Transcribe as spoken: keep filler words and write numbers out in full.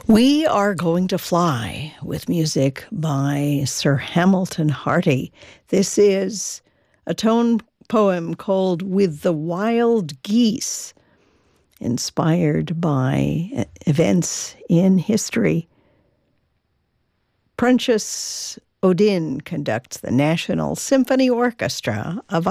We are going to fly with music by Sir Hamilton Harty. This is a tone poem called With the Wild Geese, inspired by events in history. Prentice Odin conducts the National Symphony Orchestra of